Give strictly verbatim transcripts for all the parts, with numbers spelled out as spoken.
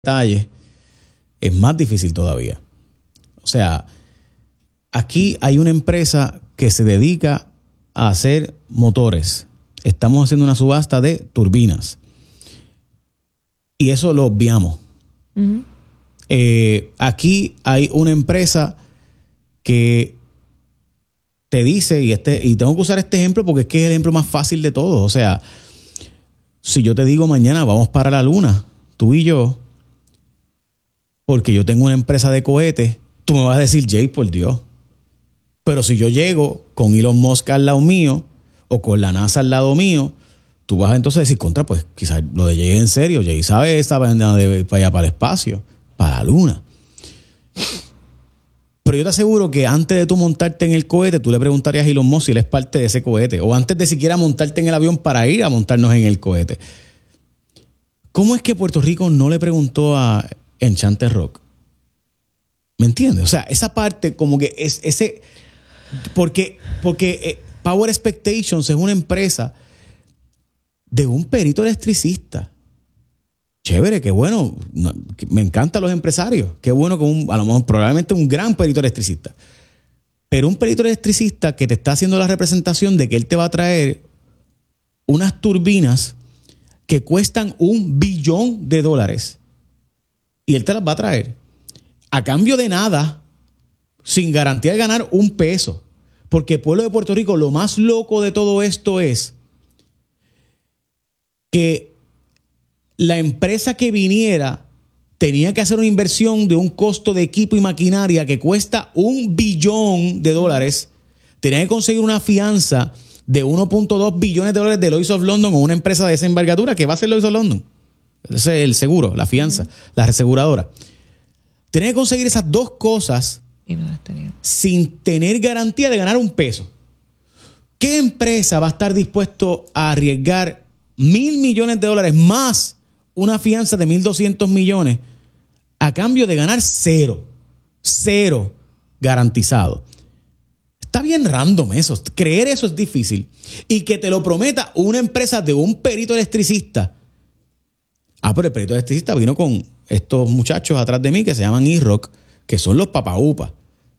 detalle, es más difícil todavía. O sea, aquí hay una empresa que se dedica a hacer motores. Estamos haciendo una subasta de turbinas. Y eso lo obviamos. Uh-huh. Eh, aquí hay una empresa que te dice, y, este, y tengo que usar este ejemplo porque es que es el ejemplo más fácil de todos. O sea, si yo te digo mañana vamos para la luna, tú y yo, porque yo tengo una empresa de cohetes, tú me vas a decir, Jay, por Dios. Pero si yo llego con Elon Musk al lado mío o con la NASA al lado mío, tú vas a entonces decir, contra, pues quizás lo de Jay es en serio. Jay sabe esta vaina de para allá, para el espacio, para la luna. Pero yo te aseguro que antes de tú montarte en el cohete, tú le preguntarías a Elon Musk si él es parte de ese cohete. O antes de siquiera montarte en el avión para ir a montarnos en el cohete. ¿Cómo es que Puerto Rico no le preguntó a Enchanted Rock? ¿Me entiendes? O sea, esa parte como que es ese... Porque, porque eh, Power Expectations es una empresa de un perito electricista. Chévere, qué bueno. Me encantan los empresarios. Qué bueno que un, a lo mejor probablemente un gran perito electricista. Pero un perito electricista que te está haciendo la representación de que él te va a traer unas turbinas que cuestan un billón de dólares. Y él te las va a traer a cambio de nada, sin garantía de ganar un peso. Porque el pueblo de Puerto Rico, lo más loco de todo esto es que la empresa que viniera tenía que hacer una inversión de un costo de equipo y maquinaria que cuesta un billón de dólares. Tenía que conseguir una fianza de uno punto dos billones de dólares de Lloyd's of London o una empresa de esa envergadura que va a ser Lloyd's of London. Ese es el seguro, la fianza, uh-huh. la aseguradora. Tenía que conseguir esas dos cosas y no las tenía, sin tener garantía de ganar un peso. ¿Qué empresa va a estar dispuesto a arriesgar mil millones de dólares más una fianza de mil doscientos millones a cambio de ganar cero? Cero garantizado. Está bien random eso. Creer eso es difícil. Y que te lo prometa una empresa de un perito electricista. Ah, pero el perito electricista vino con estos muchachos atrás de mí que se llaman E-Rock, que son los papaupas.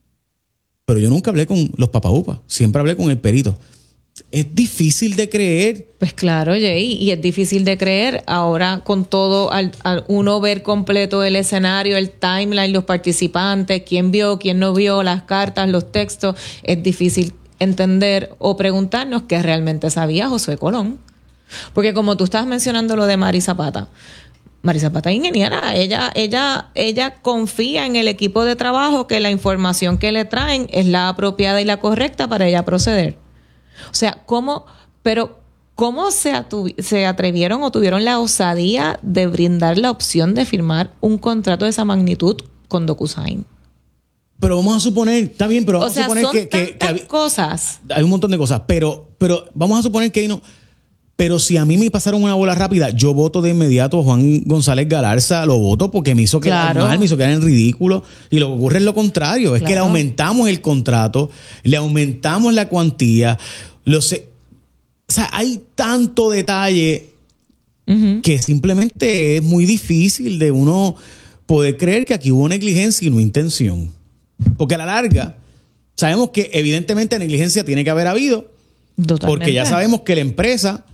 Pero yo nunca hablé con los papaupas. Siempre hablé con el perito. Es difícil de creer. Pues claro, Jay, y es difícil de creer ahora con todo, al, al uno ver completo el escenario, el timeline, los participantes, quién vio, quién no vio, las cartas, los textos. Es difícil entender o preguntarnos qué realmente sabía Josué Colón. Porque como tú estabas mencionando lo de Mari Zapata, Mari Zapata es ingeniera, ella, ella, ella confía en el equipo de trabajo que la información que le traen es la apropiada y la correcta para ella proceder. O sea, ¿cómo, pero cómo se, atu, se atrevieron o tuvieron la osadía de brindar la opción de firmar un contrato de esa magnitud con DocuSign? Pero vamos a suponer, está bien, pero vamos o sea, a suponer son que, que, que hay cosas. Hay un montón de cosas, pero, pero vamos a suponer que hay no. Pero si a mí me pasaron una bola rápida, yo voto de inmediato a Juan González Galarza, lo voto porque me hizo quedar claro. mal, me hizo quedar en ridículo. Y lo que ocurre es lo contrario, es claro. que le aumentamos el contrato, le aumentamos la cuantía. Lo sé. O sea, hay tanto detalle uh-huh. que simplemente es muy difícil de uno poder creer que aquí hubo negligencia y no intención. Porque a la larga, sabemos que evidentemente negligencia tiene que haber habido. Totalmente. Porque ya sabemos que la empresa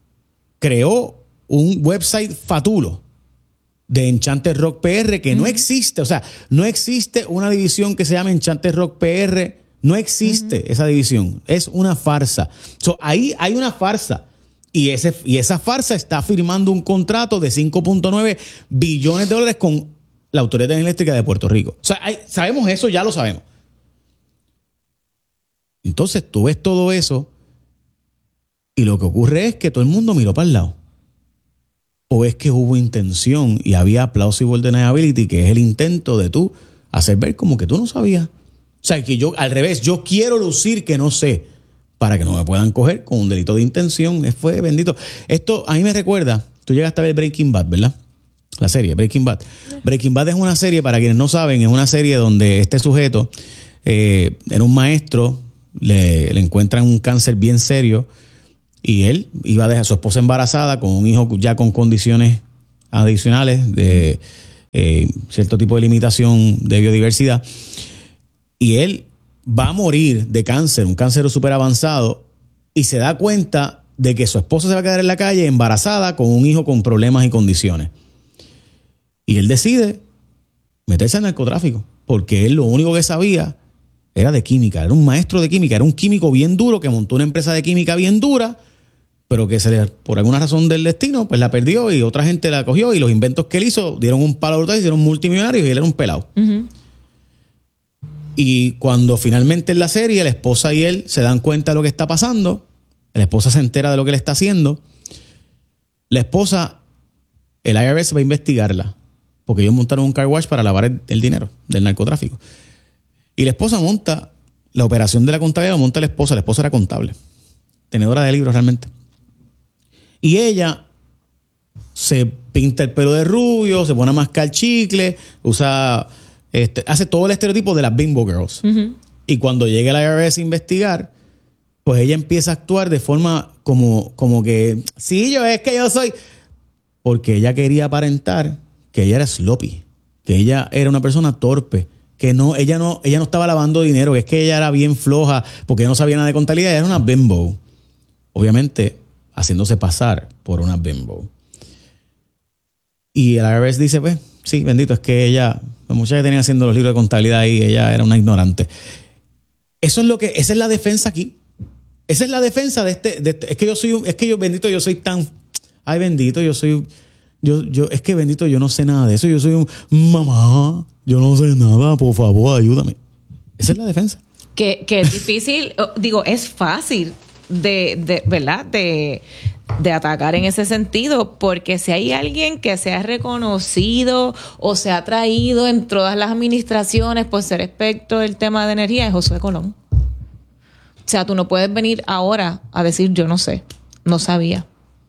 creó un website fatulo de Enchanted Rock P R que uh-huh. no existe. O sea, no existe una división que se llame Enchanted Rock P R. No existe uh-huh. esa división. Es una farsa. So, ahí hay una farsa. Y, ese, y esa farsa está firmando un contrato de cinco punto nueve billones de dólares con la Autoridad Eléctrica de Puerto Rico. O sea, hay, sabemos eso, ya lo sabemos. Entonces tú ves todo eso y lo que ocurre es que todo el mundo miró para el lado. O es que hubo intención y había plausible deniability, que es el intento de tú hacer ver como que tú no sabías. O sea, que yo, al revés, yo quiero lucir que no sé, para que no me puedan coger con un delito de intención. Fue bendito. Esto a mí me recuerda, tú llegaste a ver Breaking Bad, ¿verdad? La serie, Breaking Bad. Breaking Bad es una serie, para quienes no saben, es una serie donde este sujeto eh, era un maestro, le, le encuentran un cáncer bien serio y él iba a dejar a su esposa embarazada con un hijo ya con condiciones adicionales de eh, cierto tipo de limitación de biodiversidad. Y él va a morir de cáncer, un cáncer súper avanzado, y se da cuenta de que su esposa se va a quedar en la calle embarazada con un hijo con problemas y condiciones. Y él decide meterse al narcotráfico, porque él lo único que sabía era de química, era un maestro de química, era un químico bien duro que montó una empresa de química bien dura, pero que se le, por alguna razón del destino, pues la perdió y otra gente la cogió y los inventos que él hizo dieron un palo brutal y hicieron multimillonarios y él era un pelado. Uh-huh. Y cuando finalmente en la serie la esposa y él se dan cuenta de lo que está pasando, la esposa se entera de lo que él está haciendo, la esposa, el I R S va a investigarla, porque ellos montaron un car wash para lavar el, el dinero del narcotráfico. Y la esposa monta la operación de la contabilidad, monta la esposa, la esposa era contable, tenedora de libros realmente. Y ella se pinta el pelo de rubio, se pone a mascar chicle, usa, este, hace todo el estereotipo de las bimbo girls. Uh-huh. Y cuando llega el I R S a investigar, pues ella empieza a actuar de forma como, como que, sí, yo es que yo soy... Porque ella quería aparentar que ella era sloppy, que ella era una persona torpe, que no, ella no, ella no estaba lavando dinero, que es que ella era bien floja, porque ella no sabía nada de contabilidad, ella era una bimbo. Obviamente, haciéndose pasar por una bimbo. Y el I R S dice, pues, sí, bendito, es que ella, la muchacha que tenía haciendo los libros de contabilidad ahí, ella era una ignorante. Eso es lo que, esa es la defensa aquí. Esa es la defensa de este, de este es que yo soy, es que yo, bendito, yo soy tan, ay, bendito, yo soy, yo, yo, es que bendito, yo no sé nada de eso, yo soy un, mamá, yo no sé nada, por favor, ayúdame. Esa es la defensa. Que, que es difícil, digo, es fácil de, de ¿verdad? De, de atacar en ese sentido, porque si hay alguien que se ha reconocido o se ha traído en todas las administraciones por ser experto del tema de energía, es Josué Colón. O sea, tú no puedes venir ahora a decir yo no sé, no sabía.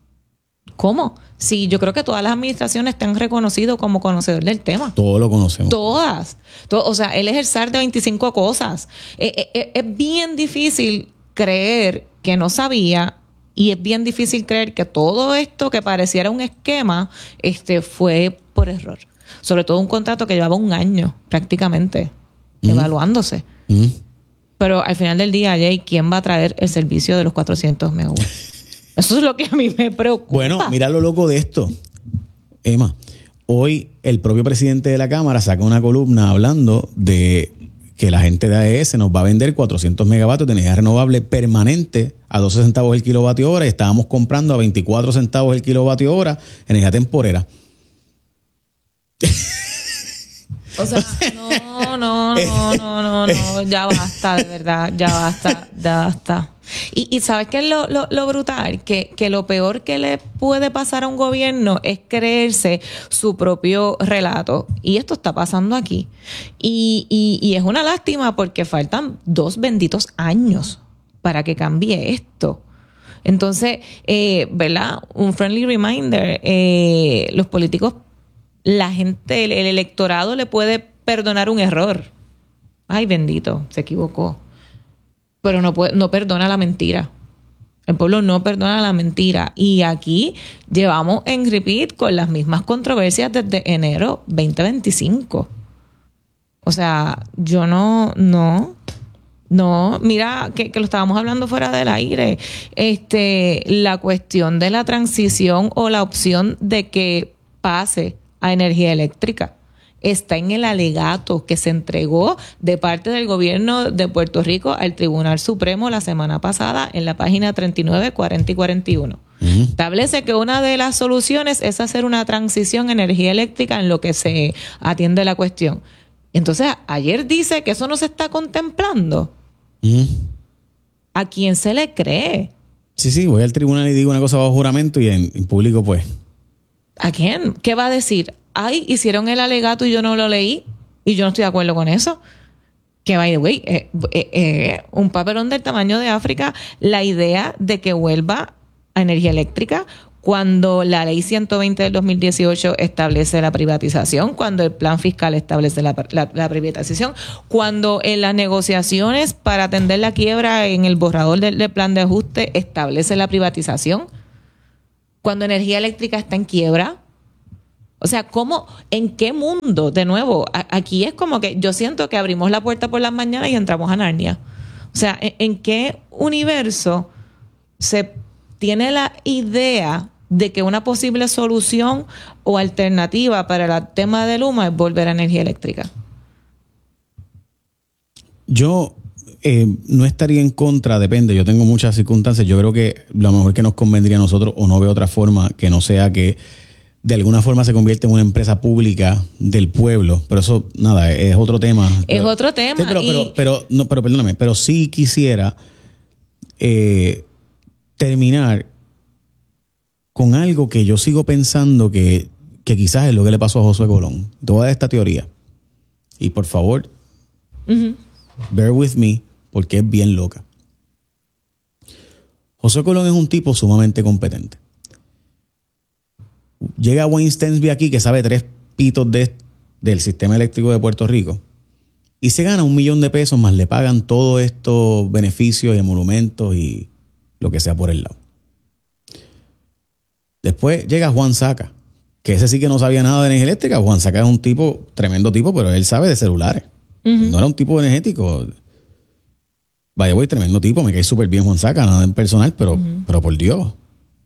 ¿Cómo? Sí, yo creo que todas las administraciones te han reconocido como conocedor del tema. Todos lo conocemos. Todas. Todo, o sea, él es el zar de veinticinco cosas. Es, es, es bien difícil creer que no sabía y es bien difícil creer que todo esto que pareciera un esquema este, fue por error. Sobre todo un contrato que llevaba un año prácticamente mm. evaluándose. Mm. Pero al final del día, Jay, ¿quién va a traer el servicio de los cuatrocientos megawatts? Eso es lo que a mí me preocupa. Bueno, mira lo loco de esto, Emma. Hoy el propio presidente de la Cámara saca una columna hablando de que la gente de A E S nos va a vender cuatrocientos megavatios de energía renovable permanente a doce centavos el kilovatio hora y estábamos comprando a veinticuatro centavos el kilovatio hora energía temporera. O sea, no, no, no, no, no, no, ya basta, de verdad, ya basta, ya basta. Y, y ¿sabes qué es lo, lo, lo brutal? Que, que lo peor que le puede pasar a un gobierno es creerse su propio relato. Y esto está pasando aquí. Y, y, y es una lástima porque faltan dos benditos años para que cambie esto. Entonces, eh, ¿verdad? Un friendly reminder, eh, los políticos, la gente, el, el electorado le puede perdonar un error. Ay, bendito, se equivocó. Pero no, puede, no perdona la mentira. El pueblo no perdona la mentira. Y aquí llevamos en repeat con las mismas controversias desde enero veinte veinticinco. O sea, yo no, no, no, mira que, que lo estábamos hablando fuera del aire. Este, la cuestión de la transición o la opción de que pase a energía eléctrica está en el alegato que se entregó de parte del gobierno de Puerto Rico al Tribunal Supremo la semana pasada en la página treinta y nueve, cuarenta y cuarenta y uno. Uh-huh. Establece que una de las soluciones es hacer una transición a energía eléctrica en lo que se atiende la cuestión. Entonces, ayer dice que eso no se está contemplando. Uh-huh. ¿A quién se le cree? Sí, sí, voy al tribunal y digo una cosa bajo juramento y en, en público pues... ¿A quién? ¿Qué va a decir? Ay, hicieron el alegato y yo no lo leí y yo no estoy de acuerdo con eso. Que, by the way, eh, eh, eh, un papelón del tamaño de África, la idea de que vuelva a energía eléctrica cuando la ley ciento veinte del dos mil dieciocho establece la privatización, cuando el plan fiscal establece la, la, la privatización, cuando en las negociaciones para atender la quiebra en el borrador del, del plan de ajuste establece la privatización, cuando energía eléctrica está en quiebra. O sea, ¿cómo, en qué mundo? De nuevo, a, aquí es como que yo siento que abrimos la puerta por las mañanas y entramos a Narnia. O sea, ¿en, en qué universo se tiene la idea de que una posible solución o alternativa para el tema de Luma es volver a energía eléctrica? Yo eh, no estaría en contra, depende, yo tengo muchas circunstancias. Yo creo que lo mejor que nos convendría a nosotros, o no veo otra forma que no sea que de alguna forma se convierte en una empresa pública del pueblo, pero eso, nada, es otro tema. Es pero, otro tema. Sí, pero, y... pero, pero, no, pero perdóname, pero sí quisiera eh, terminar con algo que yo sigo pensando que, que quizás es lo que le pasó a Josué Colón. Te voy a dar esta teoría. Y por favor, uh-huh. bear with me, porque es bien loca. Josué Colón es un tipo sumamente competente. Llega Wayne Stensby aquí, que sabe tres pitos de, del sistema eléctrico de Puerto Rico, y se gana un millón de pesos, más le pagan todos estos beneficios y emolumentos y lo que sea por el lado. Después llega Juan Saca, que ese sí que no sabía nada de energía eléctrica. Juan Saca es un tipo, tremendo tipo, pero él sabe de celulares. Uh-huh. No era un tipo energético. Vaya, voy, tremendo tipo, me cae súper bien Juan Saca, nada en personal, pero, uh-huh. pero por Dios.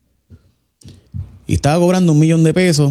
Y estaba cobrando un millón de pesos.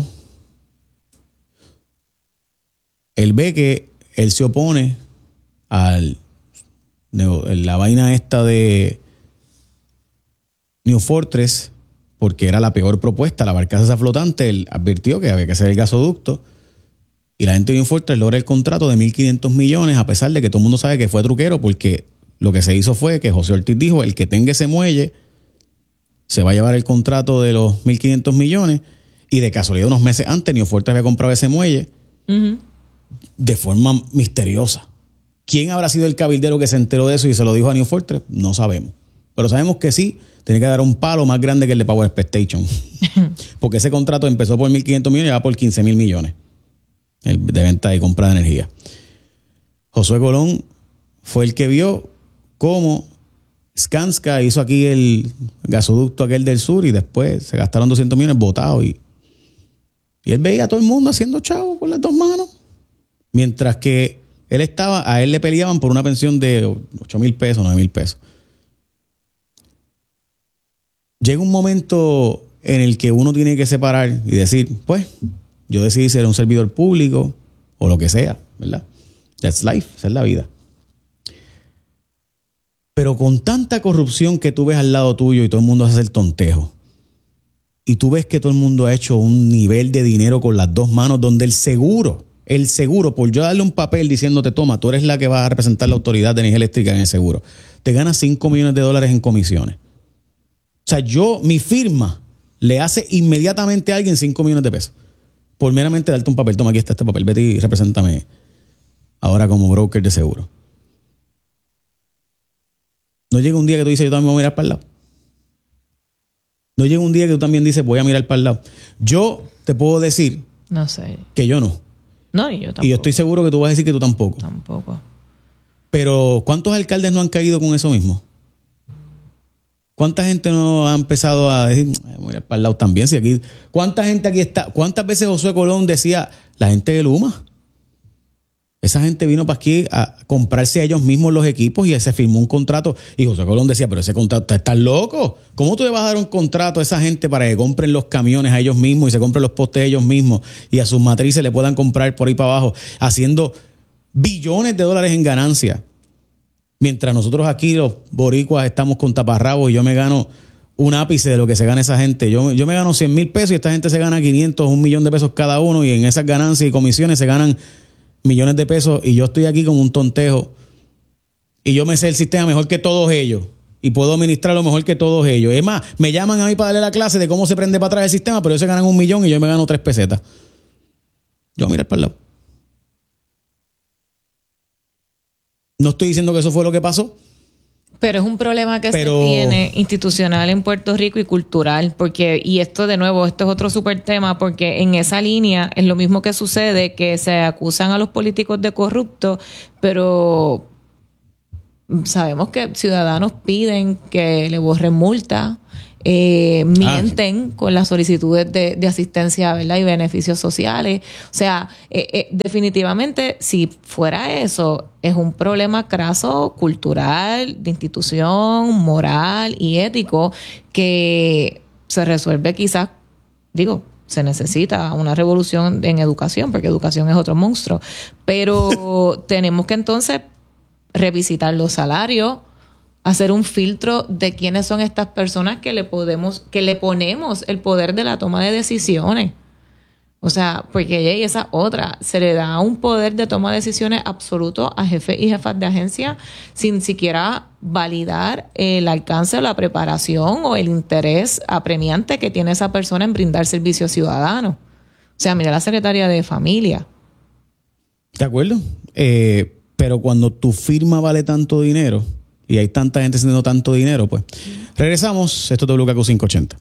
Él ve que él se opone a la vaina esta de New Fortress porque era la peor propuesta, la barcaza flotante. Él advirtió que había que hacer el gasoducto y la gente de New Fortress logra el contrato de mil quinientos millones, a pesar de que todo el mundo sabe que fue truquero, porque lo que se hizo fue que José Ortiz dijo: el que tenga ese muelle se va a llevar el contrato de los mil quinientos millones, y de casualidad unos meses antes New Fortress había comprado ese muelle uh-huh. de forma misteriosa. ¿Quién habrá sido el cabildero que se enteró de eso y se lo dijo a New Fortress? No sabemos. Pero sabemos que sí, tiene que dar un palo más grande que el de Power Expectation. Porque ese contrato empezó por mil quinientos millones y va por quince mil millones de venta y compra de energía. Josué Colón fue el que vio cómo Skanska hizo aquí el gasoducto aquel del sur y después se gastaron doscientos millones botados, y, y él veía a todo el mundo haciendo chavo con las dos manos. Mientras que él estaba, a él le peleaban por una pensión de ocho mil pesos, nueve mil pesos. Llega un momento en el que uno tiene que separar y decir, pues, yo decidí ser un servidor público o lo que sea, ¿verdad? That's life, esa es la vida. Pero con tanta corrupción que tú ves al lado tuyo y todo el mundo hace el tontejo, y tú ves que todo el mundo ha hecho un nivel de dinero con las dos manos, donde el seguro, el seguro, por yo darle un papel diciéndote, toma, tú eres la que va a representar la autoridad de energía eléctrica en el seguro, te ganas cinco millones de dólares en comisiones. O sea, yo, mi firma, le hace inmediatamente a alguien cinco millones de pesos. Por meramente darte un papel. Toma, aquí está este papel, vete y represéntame ahora como broker de seguro. No llega un día que tú dices, yo también voy a mirar para el lado. No llega un día que tú también dices, voy a mirar para el lado. Yo te puedo decir no sé. que yo no. No, y yo tampoco. Y yo estoy seguro que tú vas a decir que tú tampoco. Tampoco. Pero ¿cuántos alcaldes no han caído con eso mismo? ¿Cuánta gente no ha empezado a decir, voy a mirar para el lado también? Si aquí, ¿cuánta gente aquí está? ¿Cuántas veces Josué Colón decía, la gente de Luma? Esa gente vino para aquí a comprarse a ellos mismos los equipos y se firmó un contrato. Y Josué Colón decía, pero ese contrato, ¿estás loco? ¿Cómo tú le vas a dar un contrato a esa gente para que compren los camiones a ellos mismos y se compren los postes a ellos mismos y a sus matrices le puedan comprar por ahí para abajo, haciendo billones de dólares en ganancia? Mientras nosotros aquí, los boricuas, estamos con taparrabos y yo me gano un ápice de lo que se gana esa gente. Yo, yo me gano cien mil pesos y esta gente se gana quinientos, un millón de pesos cada uno, y en esas ganancias y comisiones se ganan millones de pesos, y yo estoy aquí como un tontejo y yo me sé el sistema mejor que todos ellos y puedo administrarlo mejor que todos ellos. Es más, me llaman a mí para darle la clase de cómo se prende para atrás el sistema, pero ellos se ganan un millón y yo me gano tres pesetas. Yo mirar para el lado. No estoy diciendo que eso fue lo que pasó. Pero es un problema que pero... se tiene institucional en Puerto Rico y cultural, porque, y esto de nuevo, esto es otro súper tema, porque en esa línea es lo mismo que sucede, que se acusan a los políticos de corruptos, pero sabemos que ciudadanos piden que le borren multas, eh, mienten ah. con las solicitudes de, de asistencia, ¿verdad? Y beneficios sociales. O sea, eh, eh, definitivamente, si fuera eso, es un problema craso cultural, de institución, moral y ético que se resuelve quizás, digo, se necesita una revolución en educación, porque educación es otro monstruo. Pero tenemos que entonces revisitar los salarios, hacer un filtro de quiénes son estas personas que le podemos, que le ponemos el poder de la toma de decisiones. O sea, porque esa otra, se le da un poder de toma de decisiones absoluto a jefes y jefas de agencia sin siquiera validar el alcance o la preparación o el interés apremiante que tiene esa persona en brindar servicios ciudadanos. O sea, mira la secretaria de familia. De acuerdo. Eh, pero cuando tu firma vale tanto dinero y hay tanta gente haciendo tanto dinero, pues regresamos. Esto es W K Q quinientos ochenta.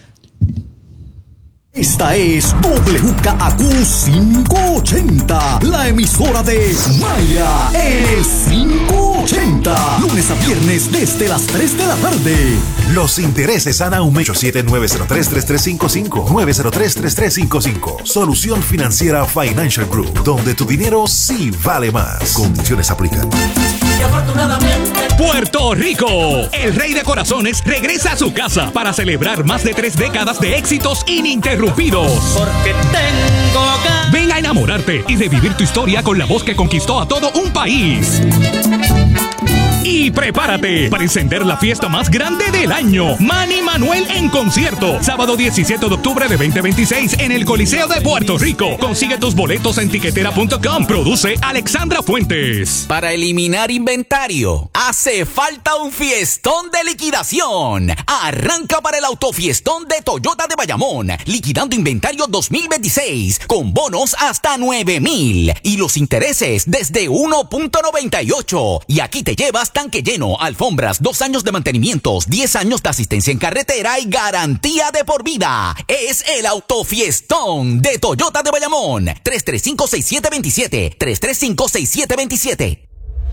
Esta es W K A Q quinientos ochenta, la emisora de Maya en el quinientos ochenta, lunes a viernes desde las tres de la tarde. Los intereses han aumentado. siete nueve cero tres, tres tres cinco cinco, nueve cero tres, tres tres cinco cinco. Solución Financiera Financial Group, donde tu dinero sí vale más. Condiciones aplican. Y afortunadamente, Puerto Rico, el rey de corazones regresa a su casa para celebrar más de tres décadas de éxitos ininterrumpidos. Porque tengo ganas. Ven a enamorarte y revivir tu historia con la voz que conquistó a todo un país. Y prepárate para encender la fiesta más grande del año. Manny Manuel en concierto. Sábado diecisiete de octubre de veinte veintiséis en el Coliseo de Puerto Rico. Consigue tus boletos en tiquetera punto com. Produce Alexandra Fuentes. Para eliminar inventario, hace falta un fiestón de liquidación. Arranca para el autofiestón de Toyota de Bayamón. Liquidando inventario dos mil veintiséis. Con bonos hasta nueve mil. Y los intereses desde uno punto noventa y ocho. Y aquí te llevas tanque lleno, alfombras, dos años de mantenimientos, diez años de asistencia en carretera y garantía de por vida. Es el autofiestón de Toyota de Bayamón. tres tres cinco, seis siete dos siete. tres tres cinco, seis siete dos siete.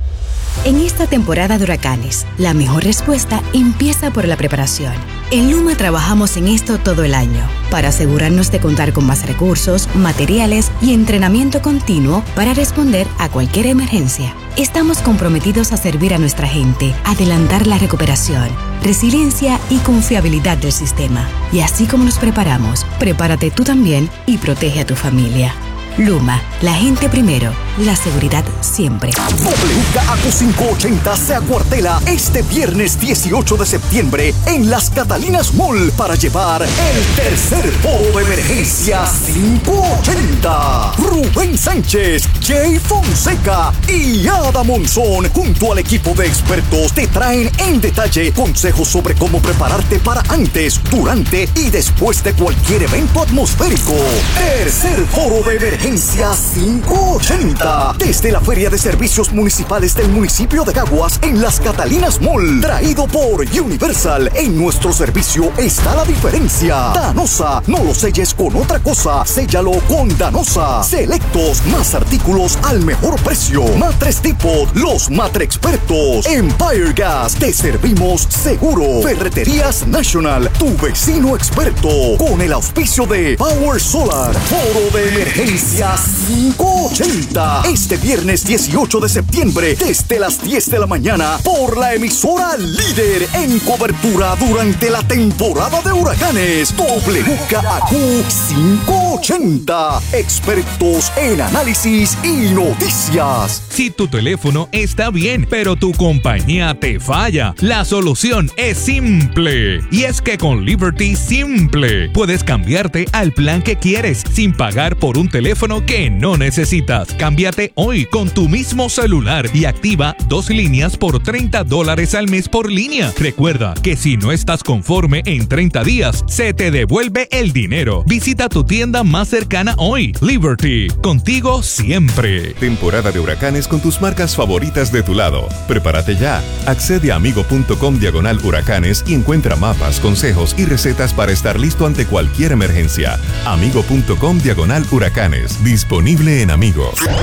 En esta temporada de huracanes, la mejor respuesta empieza por la preparación. En Luma trabajamos en esto todo el año, para asegurarnos de contar con más recursos, materiales y entrenamiento continuo para responder a cualquier emergencia. Estamos comprometidos a servir a nuestra gente, adelantar la recuperación, resiliencia y confiabilidad del sistema. Y así como nos preparamos, prepárate tú también y protege a tu familia. Luma, la gente primero, la seguridad siempre. W K A Q quinientos ochenta se acuartela este viernes dieciocho de septiembre en Las Catalinas Mall para llevar el tercer foro de emergencia quinientos ochenta. Rubén Sánchez, Jay Fonseca y Ada Monzón junto al equipo de expertos te traen en detalle consejos sobre cómo prepararte para antes, durante y después de cualquier evento atmosférico. Tercer foro de emergencia quinientos ochenta, desde la Feria de Servicios Municipales del municipio de Caguas en Las Catalinas Mall, traído por Universal. En nuestro servicio está la diferencia. Danosa, no lo selles con otra cosa, séllalo con Danosa. Selectos, más artículos al mejor precio. Matres Depot, los matre expertos. Empire Gas, te servimos seguro. Ferreterías National, tu vecino experto. Con el auspicio de Power Solar. Foro de emergencia quinientos ochenta, este viernes dieciocho de septiembre desde las diez de la mañana por la emisora líder en cobertura durante la temporada de huracanes. W K A Q quinientos ochenta, expertos en análisis y noticias. Si tu teléfono está bien, pero tu compañía te falla, la solución es simple. Y es que con Liberty Simple puedes cambiarte al plan que quieres sin pagar por un teléfono que no necesitas. Cámbiate hoy con tu mismo celular y activa dos líneas por treinta dólares al mes por línea. Recuerda que si no estás conforme en treinta días, se te devuelve el dinero. Visita tu tienda más cercana hoy. Liberty, contigo siempre. Temporada de huracanes con tus marcas favoritas de tu lado. Prepárate ya. Accede a amigo.com diagonal huracanes y encuentra mapas, consejos y recetas para estar listo ante cualquier emergencia. Amigo.com diagonal huracanes. Disponible en Amigo.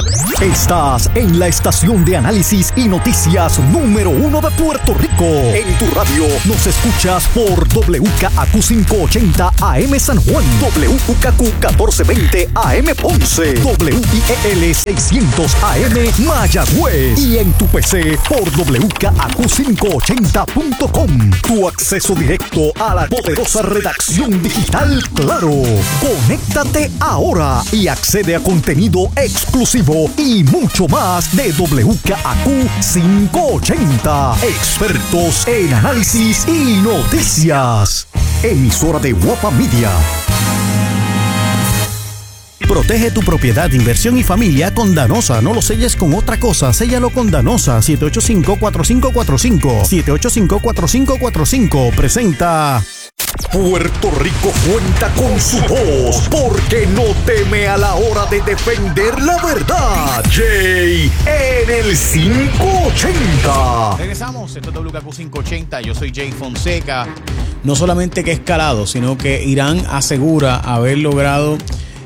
Estás en la estación de análisis y noticias número uno de Puerto Rico. En tu radio nos escuchas por W K A Q quinientos ochenta A M San Juan, W K Q catorce veinte A M Ponce, W I E L seiscientos A M Mayagüez y en tu P C por W K A Q quinientos ochenta punto com. Tu acceso directo a la poderosa redacción digital Claro. Conéctate ahora y accede a contenido exclusivo y mucho más de W K A Q quinientos ochenta. Expertos en análisis y noticias. Emisora de Guapa Media. Protege tu propiedad, inversión y familia con Danosa. No lo selles con otra cosa. Séllalo con Danosa. siete ocho cinco, cuatro cinco cuatro cinco. siete ocho cinco, cuatro cinco cuatro cinco. Presenta... Puerto Rico cuenta con su voz porque no teme a la hora de defender la verdad. Jay en el quinientos ochenta. Regresamos, esto es W K Q quinientos ochenta, yo soy Jay Fonseca. No solamente que ha escalado, sino que Irán asegura haber logrado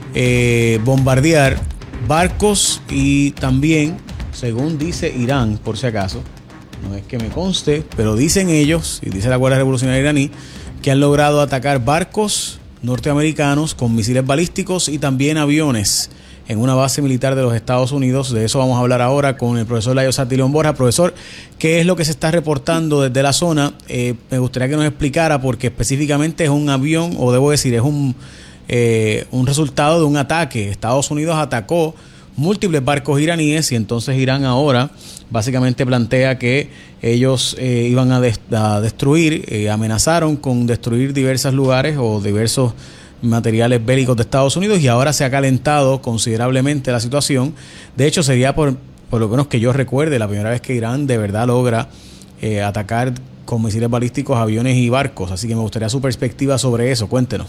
eh, bombardear barcos y también, según dice Irán, por si acaso, no es que me conste, pero dicen ellos, y dice la Guardia Revolucionaria iraní, que han logrado atacar barcos norteamericanos con misiles balísticos y también aviones en una base militar de los Estados Unidos. De eso vamos a hablar ahora con el profesor Layo Satilón Borja. Profesor, ¿qué es lo que se está reportando desde la zona? Eh, me gustaría que nos explicara, porque específicamente es un avión, o debo decir, es un, eh, un resultado de un ataque. Estados Unidos atacó múltiples barcos iraníes y entonces Irán ahora básicamente plantea que ellos eh, iban a, des- a destruir, eh, amenazaron con destruir diversos lugares o diversos materiales bélicos de Estados Unidos, y ahora se ha calentado considerablemente la situación. De hecho, sería por, por lo menos que yo recuerde la primera vez que Irán de verdad logra eh, atacar con misiles balísticos aviones y barcos, así que me gustaría su perspectiva sobre eso. Cuéntenos.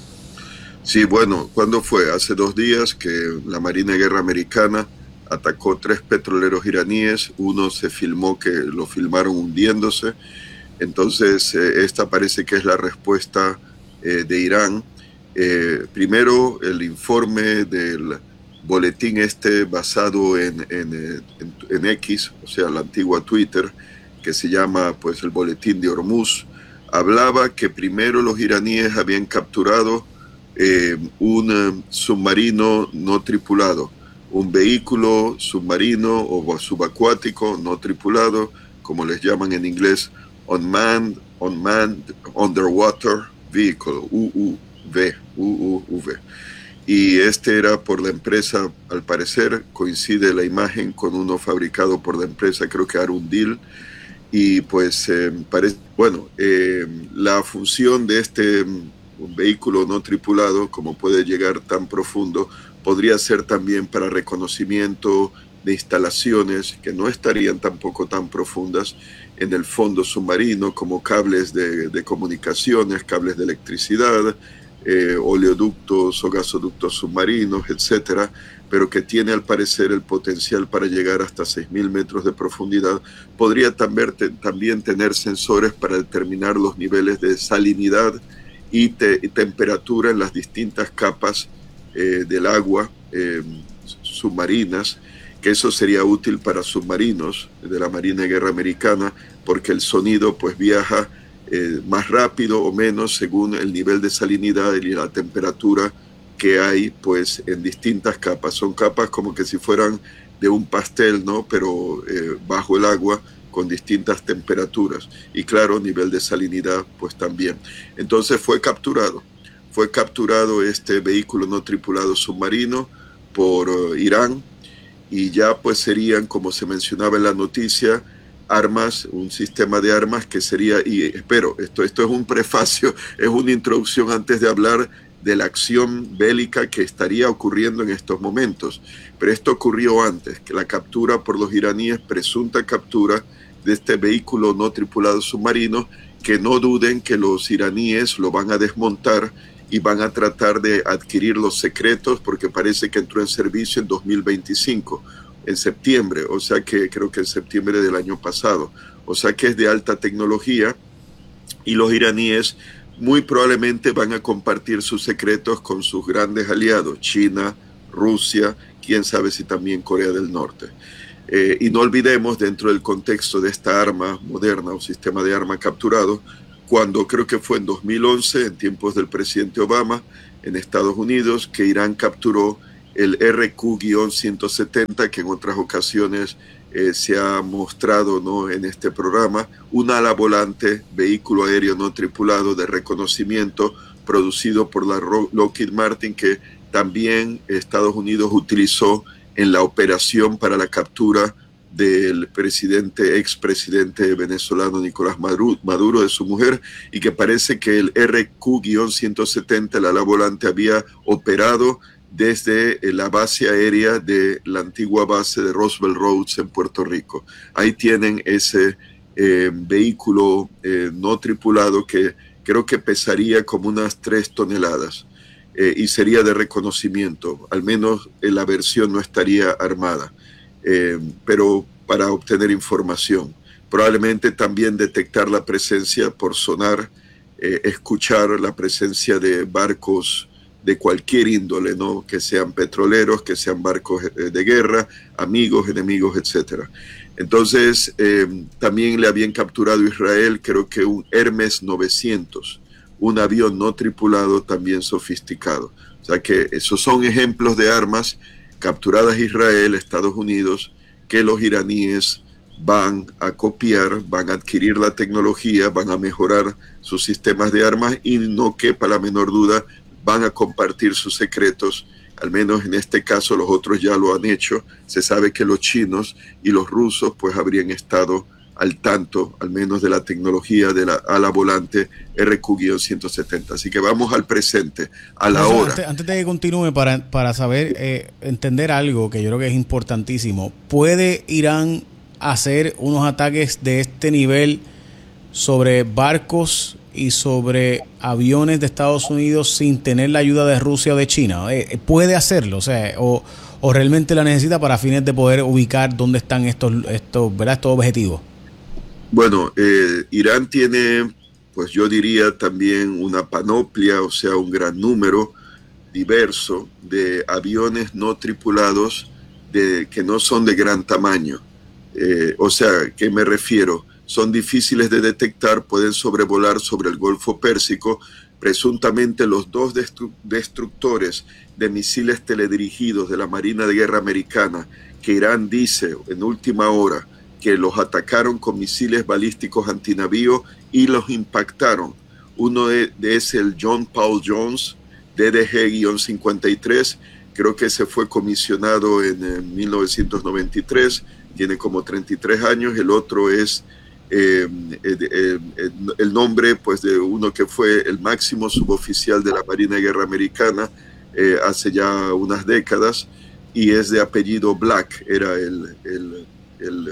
Sí, bueno, ¿cuándo fue? Hace dos días que la Marina de Guerra Americana atacó tres petroleros iraníes. Uno se filmó que lo filmaron hundiéndose. Entonces, eh, esta parece que es la respuesta eh, de Irán. Eh, primero, el informe del boletín este basado en, en, en, en X, o sea, la antigua Twitter, que se llama pues el boletín de Hormuz, hablaba que primero los iraníes habían capturado Eh, un uh, submarino no tripulado, un vehículo submarino o subacuático no tripulado, como les llaman en inglés, unmanned, unmanned underwater vehicle, U U V, U U V. Y este era por la empresa, al parecer coincide la imagen con uno fabricado por la empresa, creo que Arundel. Y pues eh, parece, bueno, eh, la función de este un vehículo no tripulado, como puede llegar tan profundo, podría ser también para reconocimiento de instalaciones que no estarían tampoco tan profundas en el fondo submarino, como cables de, de comunicaciones, cables de electricidad, eh, oleoductos o gasoductos submarinos, etcétera, pero que tiene al parecer el potencial para llegar hasta seis mil metros de profundidad. Podría también, te, también tener sensores para determinar los niveles de salinidad y, te, y temperatura en las distintas capas eh, del agua eh, submarinas, que eso sería útil para submarinos de la Marina de Guerra Americana, porque el sonido pues viaja eh, más rápido o menos según el nivel de salinidad y la temperatura que hay pues en distintas capas. Son capas como que si fueran de un pastel, ¿no? Pero eh, bajo el agua, con distintas temperaturas, y claro, nivel de salinidad pues también. Entonces fue capturado, fue capturado este vehículo no tripulado submarino por uh, Irán, y ya pues serían, como se mencionaba en la noticia, armas, un sistema de armas que sería, y espero, esto, esto es un prefacio, es una introducción antes de hablar de la acción bélica que estaría ocurriendo en estos momentos. Pero esto ocurrió antes, que la captura por los iraníes, presunta captura de este vehículo no tripulado submarino, que no duden que los iraníes lo van a desmontar y van a tratar de adquirir los secretos, porque parece que entró en servicio en dos mil veinticinco, en septiembre, o sea que creo que en septiembre del año pasado, o sea que es de alta tecnología, y los iraníes muy probablemente van a compartir sus secretos con sus grandes aliados, China, Rusia, quién sabe si también Corea del Norte. Eh, y no olvidemos, dentro del contexto de esta arma moderna o sistema de arma capturado, cuando creo que fue en dos mil once, en tiempos del presidente Obama, en Estados Unidos, que Irán capturó el R Q ciento setenta, que en otras ocasiones eh, se ha mostrado, ¿no?, en este programa, un ala volante, vehículo aéreo no tripulado de reconocimiento producido por la Lockheed Martin, que también Estados Unidos utilizó en la operación para la captura del presidente, expresidente venezolano Nicolás Maduro, de su mujer, y que parece que el R Q ciento setenta, el ala volante, había operado desde la base aérea de la antigua base de Roosevelt Roads en Puerto Rico. Ahí tienen ese eh, vehículo eh, no tripulado que creo que pesaría como unas tres toneladas. Eh, y sería de reconocimiento, al menos eh, la versión no estaría armada, eh, pero para obtener información. Probablemente también detectar la presencia por sonar, eh, escuchar la presencia de barcos de cualquier índole, ¿no?, que sean petroleros, que sean barcos de guerra, amigos, enemigos, etcétera. Entonces, eh, también le habían capturado a Israel, creo que un Hermes novecientos, un avión no tripulado también sofisticado. O sea que esos son ejemplos de armas capturadas Israel, Estados Unidos, que los iraníes van a copiar, van a adquirir la tecnología, van a mejorar sus sistemas de armas y no quepa la menor duda, van a compartir sus secretos. Al menos en este caso los otros ya lo han hecho. Se sabe que los chinos y los rusos pues habrían estado al tanto, al menos de la tecnología de la ala volante R Q ciento setenta. Así que vamos al presente, a la hora. Antes, antes de que continúe, para, para saber, eh, entender algo que yo creo que es importantísimo. ¿Puede Irán hacer unos ataques de este nivel sobre barcos y sobre aviones de Estados Unidos sin tener la ayuda de Rusia o de China? Eh, ¿Puede hacerlo? O sea, o, o realmente la necesita para fines de poder ubicar dónde están estos, estos, ¿verdad?, estos objetivos. Bueno, eh, Irán tiene, pues yo diría también una panoplia, o sea, un gran número diverso de aviones no tripulados de, que no son de gran tamaño. Eh, o sea, ¿qué me refiero? Son difíciles de detectar, pueden sobrevolar sobre el Golfo Pérsico. Presuntamente los dos destru- destructores de misiles teledirigidos de la Marina de Guerra Americana, que Irán dice en última hora que los atacaron con misiles balísticos antinavío y los impactaron. Uno de, de es el John Paul Jones, D D G cincuenta y tres, creo que se fue comisionado en, en mil novecientos noventa y tres, tiene como treinta y tres años. El otro es eh, eh, eh, el nombre pues de uno que fue el máximo suboficial de la Marina de Guerra Americana eh, hace ya unas décadas, y es de apellido Black, era el... el, el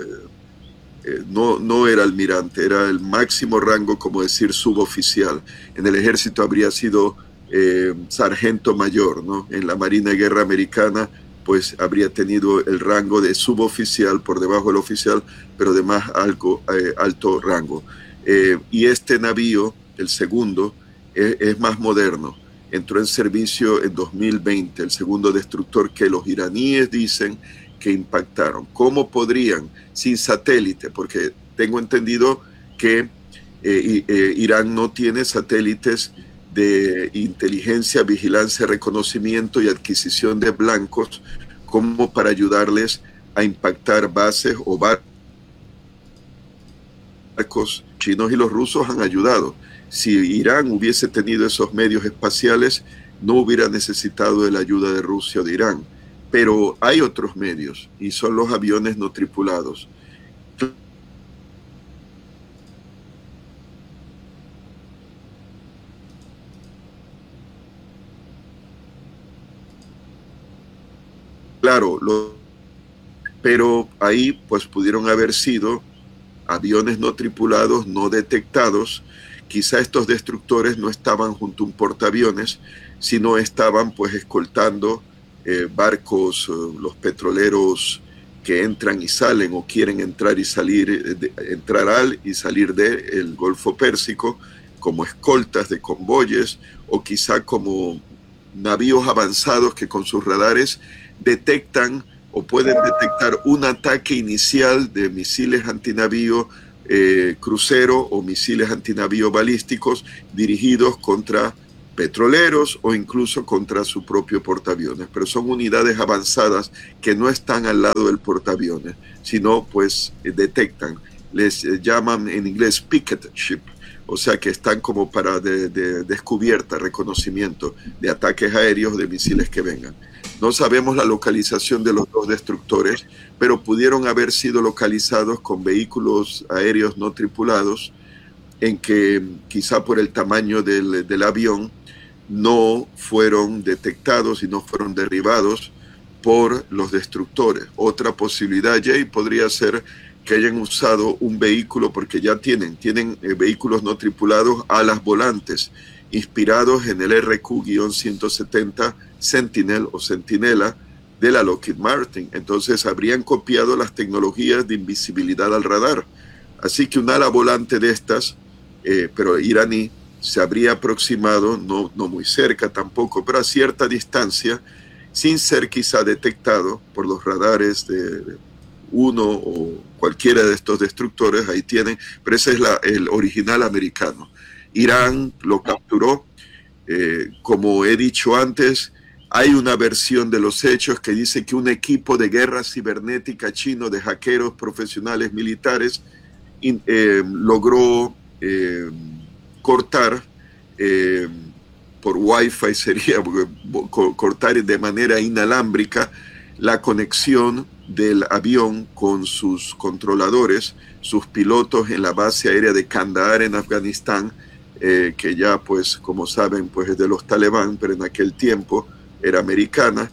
Eh, no, no era almirante, era el máximo rango, como decir, suboficial. En el ejército habría sido eh, sargento mayor, ¿no? En la Marina de Guerra Americana, pues habría tenido el rango de suboficial por debajo del oficial, pero de más algo, eh, alto rango. Eh, y este navío, el segundo, es, es más moderno. Entró en servicio en dos mil veinte, el segundo destructor que los iraníes dicen que impactaron. ¿Cómo podrían, sin satélite? Porque tengo entendido que eh, eh, Irán no tiene satélites de inteligencia, vigilancia, reconocimiento y adquisición de blancos como para ayudarles a impactar bases o barcos. Chinos y los rusos han ayudado. Si Irán hubiese tenido esos medios espaciales, no hubiera necesitado de la ayuda de Rusia o de Irán. Pero hay otros medios y son los aviones no tripulados. Claro, lo, pero ahí pues pudieron haber sido aviones no tripulados, no detectados. Quizá estos destructores no estaban junto a un portaaviones, sino estaban pues escoltando Eh, barcos, uh, los petroleros que entran y salen o quieren entrar y salir, eh, de, entrar al y salir del Golfo Pérsico como escoltas de convoyes, o quizá como navíos avanzados que con sus radares detectan o pueden detectar un ataque inicial de misiles antinavío eh, crucero o misiles antinavío balísticos dirigidos contra petroleros o incluso contra su propio portaaviones, pero son unidades avanzadas que no están al lado del portaaviones, sino pues eh, detectan, les eh, llaman en inglés picket ship, o sea que están como para de, de descubierta, reconocimiento de ataques aéreos de misiles que vengan. No sabemos la localización de los dos destructores, pero pudieron haber sido localizados con vehículos aéreos no tripulados, en que quizá por el tamaño del, del avión no fueron detectados y no fueron derribados por los destructores. Otra posibilidad, Jay, podría ser que hayan usado un vehículo, porque ya tienen, tienen eh, vehículos no tripulados, alas volantes, inspirados en el R Q ciento setenta Sentinel o Centinela de la Lockheed Martin. Entonces habrían copiado las tecnologías de invisibilidad al radar. Así que un ala volante de estas, eh, pero iraní, se habría aproximado, no, no muy cerca tampoco, pero a cierta distancia, sin ser quizá detectado por los radares de uno o cualquiera de estos destructores. Ahí tienen, pero ese es la, el original americano. Irán lo capturó. Eh, como he dicho antes, hay una versión de los hechos que dice que un equipo de guerra cibernética chino de hackeros profesionales militares in, eh, logró eh, cortar eh, por Wi-Fi, sería cortar de manera inalámbrica la conexión del avión con sus controladores, sus pilotos en la base aérea de Kandahar en Afganistán, eh, que ya pues como saben pues es de los talibán, pero en aquel tiempo era americana,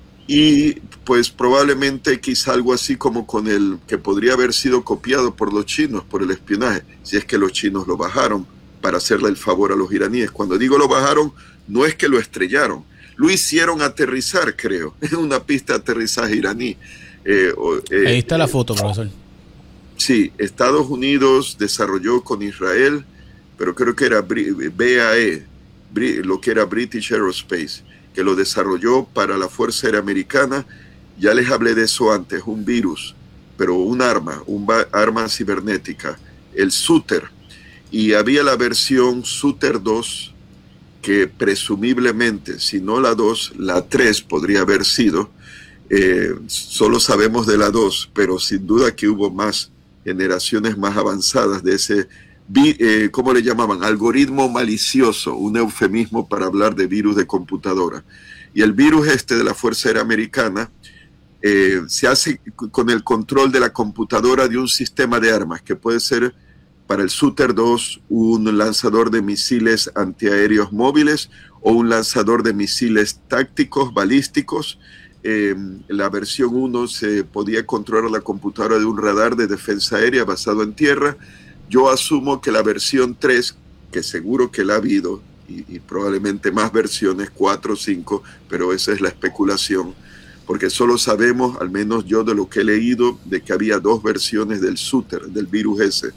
y pues probablemente quizá algo así como con el que podría haber sido copiado por los chinos por el espionaje, si es que los chinos lo bajaron para hacerle el favor a los iraníes. Cuando digo lo bajaron, no es que lo estrellaron, lo hicieron aterrizar, creo, en una pista de aterrizaje iraní. Eh, eh, Ahí está la foto, profesor. Sí, Estados Unidos desarrolló con Israel, pero creo que era B A E, lo que era British Aerospace, que lo desarrolló para la Fuerza Aérea Americana. Ya les hablé de eso antes, un virus, pero un arma, un arma cibernética, el Suter. Y había la versión Suter dos, que presumiblemente, si no la dos, la tres podría haber sido. Eh, solo sabemos de la dos, pero sin duda que hubo más generaciones más avanzadas de ese, eh, ¿cómo le llamaban? Algoritmo malicioso, un eufemismo para hablar de virus de computadora. Y el virus este de la Fuerza Aérea Americana eh, se hace con el control de la computadora de un sistema de armas, que puede ser para el Suter dos un lanzador de misiles antiaéreos móviles o un lanzador de misiles tácticos balísticos. Eh, la versión uno se podía controlar la computadora de un radar de defensa aérea basado en tierra. Yo asumo que la versión tres, que seguro que la ha habido, y, y probablemente más versiones, cuatro o cinco, pero esa es la especulación, porque solo sabemos, al menos yo de lo que he leído, de que había dos versiones del Suter, del virus ese.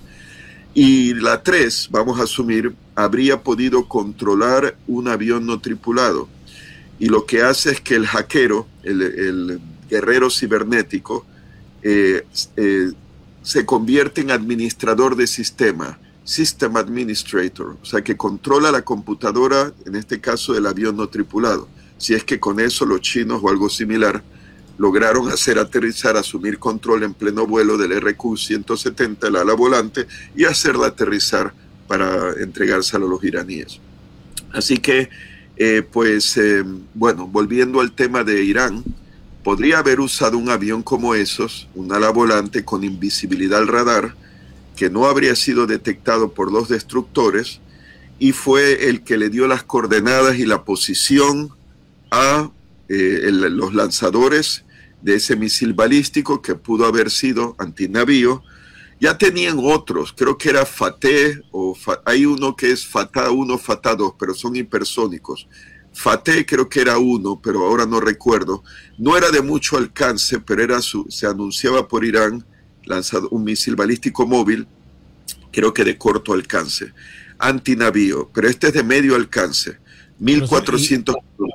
Y la tres, vamos a asumir, habría podido controlar un avión no tripulado. Y lo que hace es que el hackero, el, el guerrero cibernético, eh, eh, se convierte en administrador de sistema, System Administrator, o sea que controla la computadora, en este caso del avión no tripulado. Si es que con eso los chinos o algo similar lograron hacer aterrizar, asumir control en pleno vuelo del R Q ciento setenta, el ala volante, y hacerla aterrizar para entregárselo a los iraníes. Así que Eh, pues, eh, bueno, volviendo al tema de Irán, podría haber usado un avión como esos, un ala volante con invisibilidad al radar, que no habría sido detectado por los destructores, y fue el que le dio las coordenadas y la posición a eh, el, los lanzadores de ese misil balístico, que pudo haber sido antinavío. Ya tenían otros, creo que era Fateh, o Fa, hay uno que es Fatah uno, Fatah dos, pero son hipersónicos. Fateh creo que era uno, pero ahora no recuerdo. No era de mucho alcance, pero era su, se anunciaba por Irán lanzado un misil balístico móvil, creo que de corto alcance, antinavío, pero este es de medio alcance, mil cuatrocientos.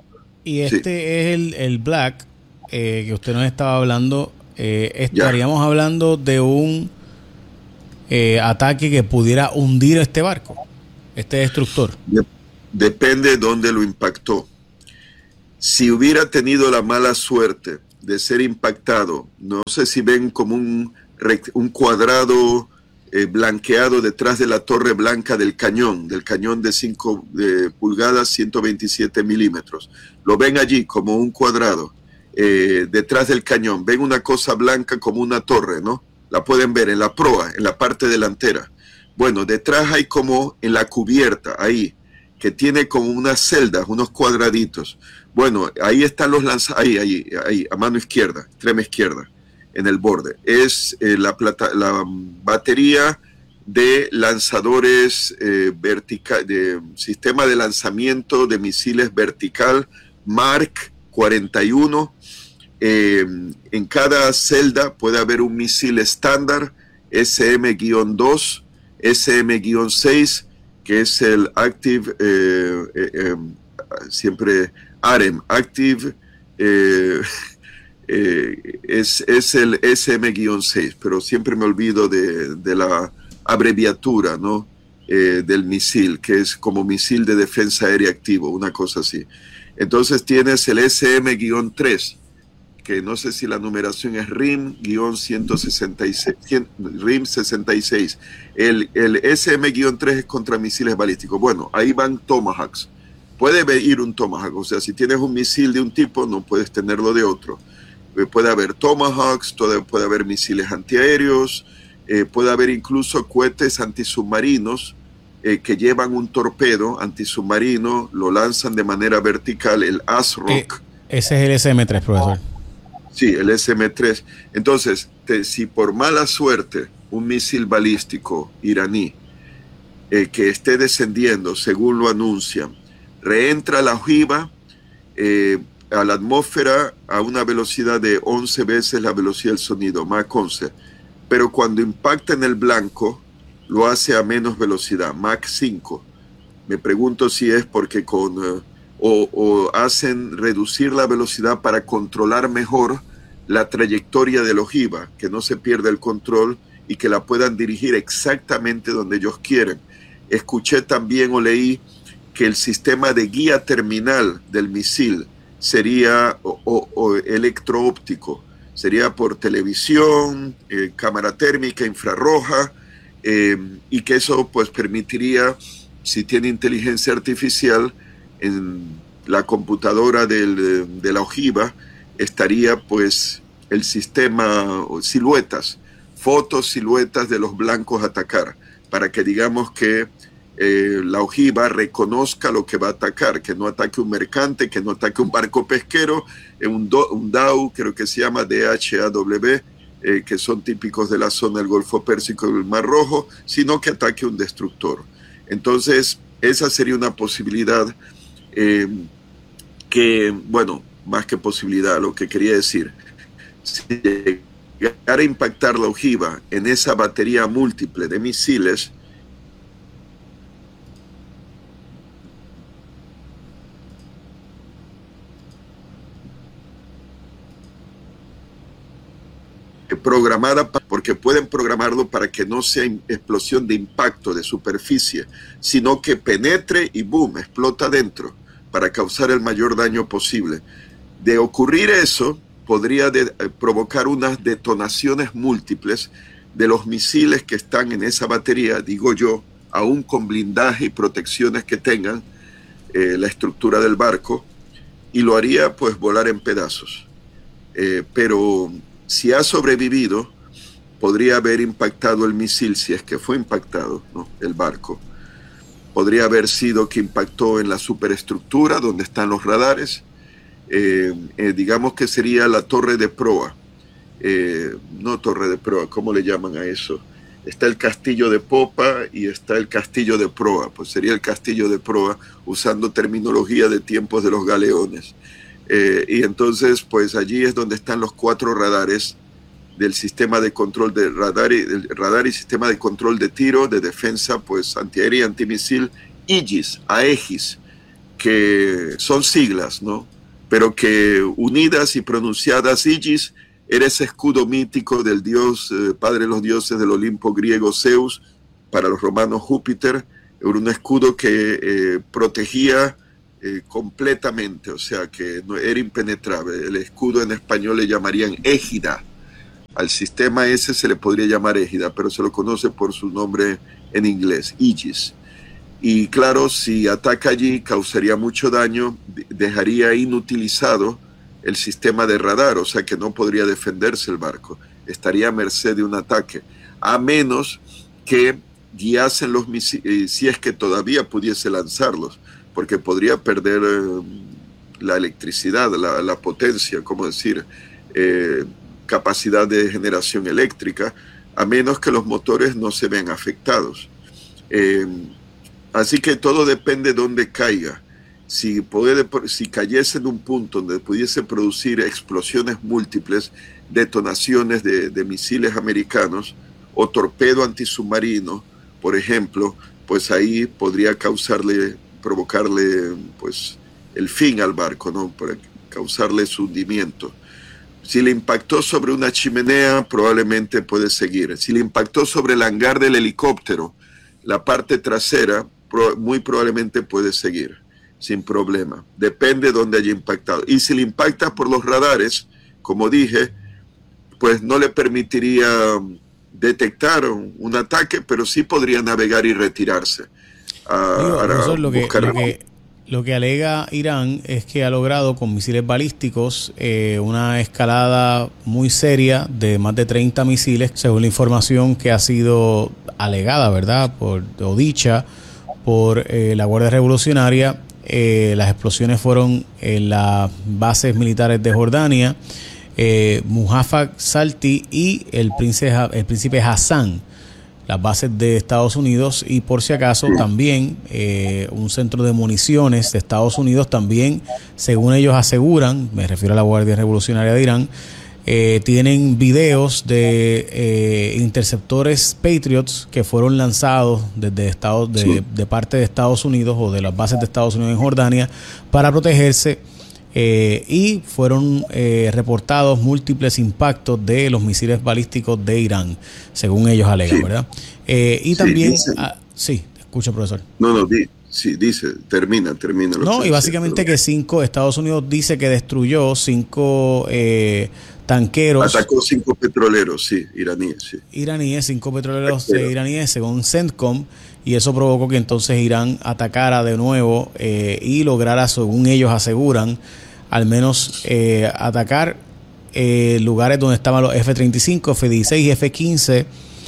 Y este sí. es el, el Black eh, que usted nos estaba hablando. Eh, estaríamos ya. hablando de un eh, ataque que pudiera hundir este barco, este destructor. De- depende de dónde lo impactó. Si hubiera tenido la mala suerte de ser impactado, no sé si ven como un, un cuadrado eh, blanqueado detrás de la torre blanca del cañón, del cañón de cinco de pulgadas, ciento veintisiete milímetros. Lo ven allí como un cuadrado eh, detrás del cañón. Ven una cosa blanca como una torre, ¿no? La pueden ver en la proa, en la parte delantera. Bueno, detrás hay como en la cubierta, ahí, que tiene como unas celdas, unos cuadraditos. Bueno, ahí están los lanzadores, ahí, ahí, ahí, a mano izquierda, extrema izquierda, en el borde. Es eh, la, plata, la batería de lanzadores eh, vertical, de sistema de lanzamiento de misiles vertical Mark cuarenta y uno. Eh, en cada celda puede haber un misil estándar S M dos, S M seis, que es el Active, eh, eh, eh, siempre A R E M, Active, eh, eh, es, es el S M seis, pero siempre me olvido de, de la abreviatura, ¿no? Eh, del misil, que es como misil de defensa aérea activo, una cosa así. Entonces tienes el S M tres, que no sé si la numeración es R I M ciento sesenta y seis, R I M sesenta y seis. El, el S M tres es contra misiles balísticos. Bueno, ahí van Tomahawks. Puede ir un Tomahawk, o sea, si tienes un misil de un tipo, no puedes tenerlo de otro. Eh, puede haber Tomahawks, puede, puede haber misiles antiaéreos, eh, puede haber incluso cohetes antisubmarinos eh, que llevan un torpedo antisubmarino, lo lanzan de manera vertical, el ASROC. Eh, ese es el S M tres, profesor. Sí, el S M tres. Entonces, te, si por mala suerte un misil balístico iraní eh, que esté descendiendo, según lo anuncian, reentra a la ojiva eh, a la atmósfera a una velocidad de once veces la velocidad del sonido, Mach once. Pero cuando impacta en el blanco, lo hace a menos velocidad, Mach cinco. Me pregunto si es porque con... Uh, O, o hacen reducir la velocidad para controlar mejor la trayectoria de la ojiva, que no se pierda el control y que la puedan dirigir exactamente donde ellos quieren. Escuché también o leí que el sistema de guía terminal del misil sería o, o, o electro-óptico, sería por televisión, eh, cámara térmica, infrarroja, eh, y que eso pues permitiría, si tiene inteligencia artificial, en la computadora del, de la ojiva estaría pues el sistema, siluetas, fotos, siluetas de los blancos a atacar, para que digamos que eh, la ojiva reconozca lo que va a atacar, que no ataque un mercante, que no ataque un barco pesquero, eh, un, do, un D A W, creo que se llama D H A W, eh, que son típicos de la zona del Golfo Pérsico y del Mar Rojo, sino que ataque un destructor. Entonces, esa sería una posibilidad. Eh, que, bueno, más que posibilidad, lo que quería decir, si llegara a impactar la ojiva en esa batería múltiple de misiles, programada, porque pueden programarlo para que no sea explosión de impacto de superficie, sino que penetre y boom, explota dentro, para causar el mayor daño posible. De ocurrir eso, podría de, eh, provocar unas detonaciones múltiples de los misiles que están en esa batería, digo yo, aún con blindaje y protecciones que tengan eh, la estructura del barco, y lo haría pues volar en pedazos. Eh, pero si ha sobrevivido, podría haber impactado el misil, si es que fue impactado, ¿no?, el barco. Podría haber sido que impactó en la superestructura donde están los radares, eh, eh, digamos que sería la torre de proa, eh, no torre de proa, ¿cómo le llaman a eso? Está el castillo de popa y está el castillo de proa, pues sería el castillo de proa usando terminología de tiempos de los galeones. Eh, y entonces pues allí es donde están los cuatro radares del sistema de control de radar y, del radar y sistema de control de tiro, de defensa, pues antiaérea y antimisil, Aegis, Aegis, que son siglas, ¿no? pero que unidas y pronunciadas Aegis era ese escudo mítico del dios, eh, padre de los dioses del Olimpo griego Zeus, para los romanos Júpiter, era un escudo que eh, protegía eh, completamente, o sea que no, era impenetrable. El escudo en español le llamarían égida. Al sistema ese se le podría llamar égida, pero se lo conoce por su nombre en inglés, Aegis. Y claro, si ataca allí, causaría mucho daño, dejaría inutilizado el sistema de radar, o sea que no podría defenderse el barco, estaría a merced de un ataque, a menos que guiasen los misiles, si es que todavía pudiese lanzarlos, porque podría perder eh, la electricidad, la, la potencia, como decir, eh, capacidad de generación eléctrica, a menos que los motores no se vean afectados. Eh, así que todo depende de dónde caiga. Si, puede, si cayese en un punto donde pudiese producir explosiones múltiples, detonaciones de, de misiles americanos o torpedo antisubmarino, por ejemplo, pues ahí podría causarle, provocarle pues, el fin al barco, ¿no? Para causarle su hundimiento. Si le impactó sobre una chimenea, probablemente puede seguir. Si le impactó sobre el hangar del helicóptero, la parte trasera, muy probablemente puede seguir, sin problema. Depende de dónde haya impactado. Y si le impacta por los radares, como dije, pues no le permitiría detectar un, un ataque, pero sí podría navegar y retirarse. A, Digo, para eso es lo, que, buscar... lo, que, lo que alega Irán es que ha logrado con misiles balísticos eh, una escalada muy seria de más de treinta misiles, según la información que ha sido alegada, ¿verdad? Por, o dicha por eh, la Guardia Revolucionaria. Eh, las explosiones fueron en las bases militares de Jordania, eh, Mujafak Salti y el príncipe, el príncipe Hassan, las bases de Estados Unidos, y por si acaso también eh, un centro de municiones de Estados Unidos también, según ellos aseguran, me refiero a la Guardia Revolucionaria de Irán, eh, tienen videos de eh, interceptores Patriots que fueron lanzados desde Estados, de, sí. de parte de Estados Unidos o de las bases de Estados Unidos en Jordania para protegerse. Eh, y fueron eh, reportados múltiples impactos de los misiles balísticos de Irán, según ellos alegan, sí. ¿verdad? Eh, y sí, también... Dice, ah, sí, escucha, profesor. No, no, di, sí, dice, termina, termina. Lo no, que y básicamente que cinco, Estados Unidos dice que destruyó cinco eh, tanqueros. Atacó cinco petroleros, sí, iraníes, sí. Iraníes, cinco petroleros eh, iraníes, según CENTCOM, y eso provocó que entonces Irán atacara de nuevo eh, y lograra, según ellos aseguran, al menos eh, atacar eh, lugares donde estaban los F treinta y cinco, F dieciséis y F quince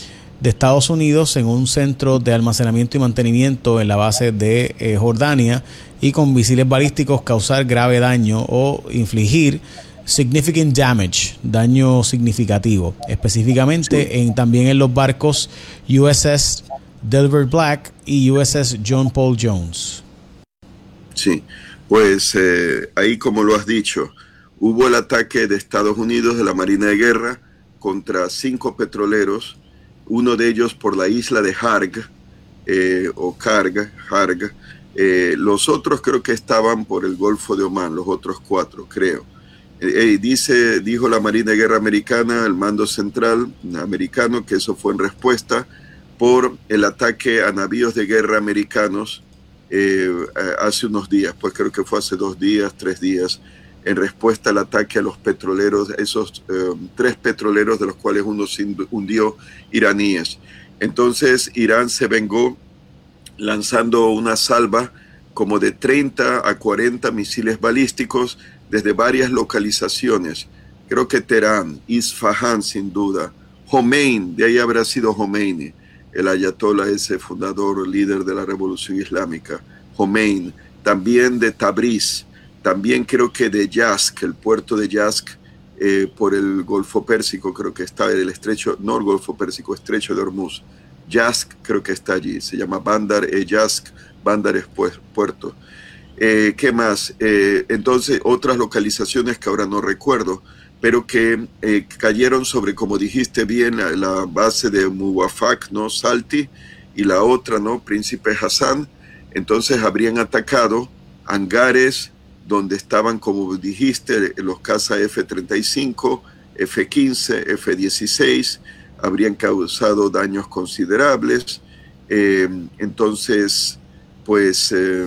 de Estados Unidos en un centro de almacenamiento y mantenimiento en la base de eh, Jordania, y con misiles balísticos causar grave daño o infligir significant damage, daño significativo, específicamente sí. en, también en los barcos U S S Delbert Black y U S S John Paul Jones. Sí. Pues eh, ahí, como lo has dicho, hubo el ataque de Estados Unidos, de la Marina de Guerra, contra cinco petroleros, uno de ellos por la isla de Harg, eh, o Karg, Harg. Eh, los otros creo que estaban por el Golfo de Omán, los otros cuatro, creo. Eh, dice, dijo la Marina de Guerra americana, el mando central americano, que eso fue en respuesta por el ataque a navíos de guerra americanos Eh, hace unos días, pues creo que fue hace dos días, tres días, en respuesta al ataque a los petroleros, esos eh, tres petroleros de los cuales uno se hundió, iraníes. Entonces Irán se vengó lanzando una salva como de treinta a cuarenta misiles balísticos desde varias localizaciones. Creo que Teherán, Isfahán sin duda, Jomeini, de ahí habrá sido Jomeini, el ayatollah ese fundador, líder de la revolución islámica, Jomeini, también de Tabriz, también creo que de Yazd, el puerto de Yazd, eh, por el Golfo Pérsico, creo que está el estrecho, no el Golfo Pérsico, estrecho de Hormuz, Yazd creo que está allí, se llama Bandar e Yazd, Bandar es pues, puerto. Eh, ¿Qué más? Eh, entonces, otras localizaciones que ahora no recuerdo, pero que eh, cayeron sobre, como dijiste bien, la, la base de Mujafak, ¿no? Salti, y la otra, ¿no? Príncipe Hassan. Entonces habrían atacado hangares donde estaban, como dijiste, los cazas F treinta y cinco, F quince, F dieciséis, habrían causado daños considerables. Eh, entonces, pues, eh,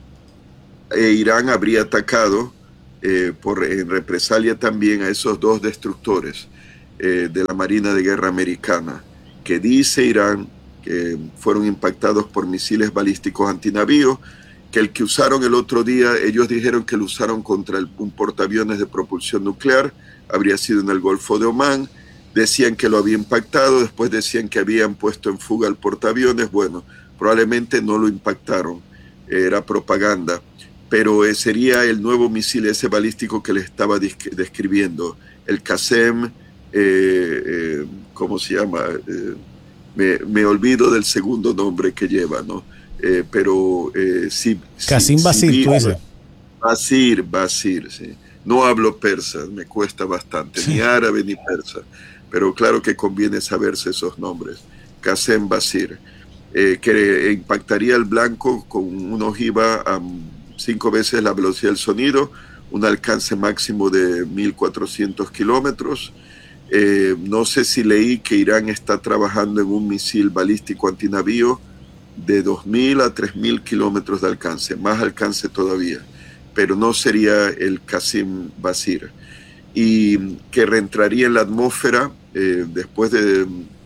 e Irán habría atacado eh, por, en represalia también a esos dos destructores eh, de la Marina de Guerra Americana, que dice Irán que fueron impactados por misiles balísticos antinavío, que el que usaron el otro día, ellos dijeron que lo usaron contra el, un portaaviones de propulsión nuclear, habría sido en el Golfo de Omán. Decían que lo había impactado, después decían que habían puesto en fuga el portaaviones. Bueno, probablemente no lo impactaron, era propaganda, pero eh, sería el nuevo misil ese balístico que les estaba describiendo, el Qasem, eh, eh, ¿cómo se llama? Eh, me, me olvido del segundo nombre que lleva, ¿no? Eh, pero eh, sí. Qasem Basir, tú dices. Basir, Basir, sí. No hablo persa, me cuesta bastante, ni árabe ni persa, pero claro que conviene saberse esos nombres. Qasem Basir, eh, que impactaría el blanco con una ojiva a cinco veces la velocidad del sonido, un alcance máximo de mil cuatrocientos kilómetros. Eh, no sé si leí que Irán está trabajando en un misil balístico antinavío de dos mil a tres mil kilómetros de alcance, más alcance todavía, pero no sería el Qasem Basir, y que reentraría en la atmósfera eh, después de,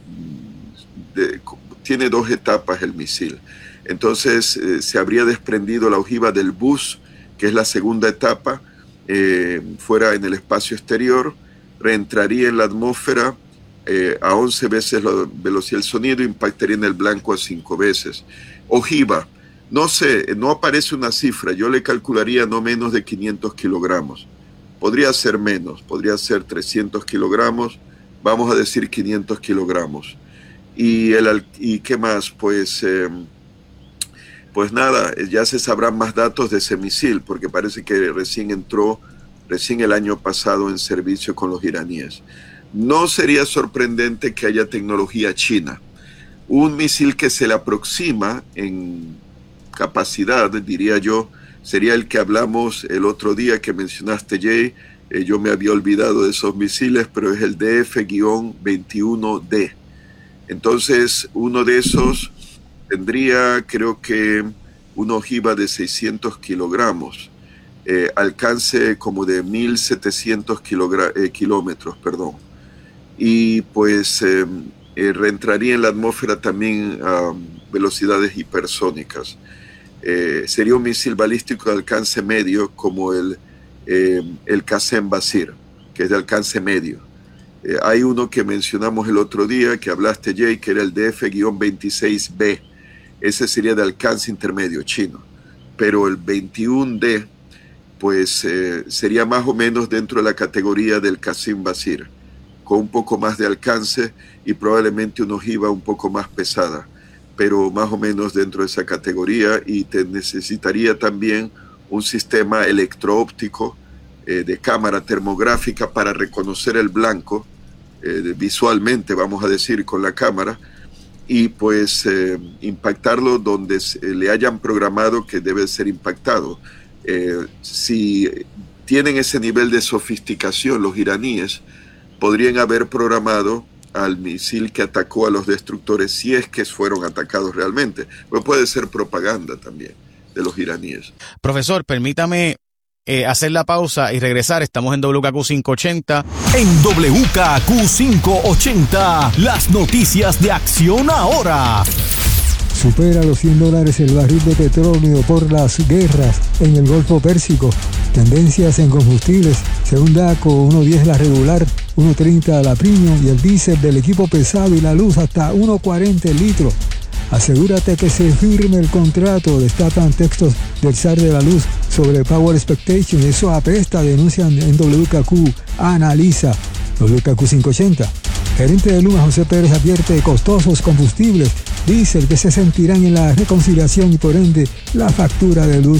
de... Tiene dos etapas el misil. Entonces eh, se habría desprendido la ojiva del bus, que es la segunda etapa, eh, fuera en el espacio exterior, reentraría en la atmósfera eh, a once veces la velocidad del sonido, impactaría en el blanco a cinco veces. Ojiva, no sé, no aparece una cifra, yo le calcularía no menos de quinientos kilogramos. Podría ser menos, podría ser trescientos kilogramos, vamos a decir quinientos kilogramos. Y, el, y qué más, pues, eh, pues nada, ya se sabrán más datos de ese misil, porque parece que recién entró, recién el año pasado en servicio con los iraníes. No sería sorprendente que haya tecnología china. Un misil que se le aproxima en capacidad, diría yo, sería el que hablamos el otro día que mencionaste, Jay. Eh, yo me había olvidado de esos misiles, pero es el D F veintiuno D. Entonces, uno de esos tendría, creo que, una ojiva de seiscientos kilogramos, eh, alcance como de mil setecientos eh, kilómetros, perdón. Y pues eh, eh, reentraría en la atmósfera también a velocidades hipersónicas. Eh, sería un misil balístico de alcance medio como el, eh, el Qasem Basir, que es de alcance medio. Eh, hay uno que mencionamos el otro día, que hablaste, Jay, que era el D F veintiséis B. Ese sería de alcance intermedio chino. Pero el veintiuno D, pues eh, sería más o menos dentro de la categoría del Qasem Basir, con un poco más de alcance y probablemente una ojiva un poco más pesada, pero más o menos dentro de esa categoría, y te necesitaría también un sistema electro-óptico eh, de cámara termográfica para reconocer el blanco eh, visualmente, vamos a decir, con la cámara, y pues eh, impactarlo donde le hayan programado que debe ser impactado. Eh, si tienen ese nivel de sofisticación los iraníes, podrían haber programado al misil que atacó a los destructores, si es que fueron atacados realmente. Pero puede ser propaganda también de los iraníes. Profesor, permítame eh, hacer la pausa y regresar. Estamos en W K Q quinientos ochenta. En W K Q quinientos ochenta, las noticias de Acción Ahora. Supera los cien dólares el barril de petróleo por las guerras en el Golfo Pérsico. Tendencias en combustibles. Según D A C O, uno diez la regular, uno treinta la premium y el diésel del equipo pesado y la luz hasta uno cuarenta el litro. Asegúrate que se firme el contrato, destapan textos del zar de la luz sobre Power Expectation. Eso apesta, denuncian en W K Q. Analiza. W K Q quinientos ochenta. Gerente de Luma, José Pérez, advierte de costosos combustibles, diésel, que se sentirán en la reconciliación y por ende la factura de luz.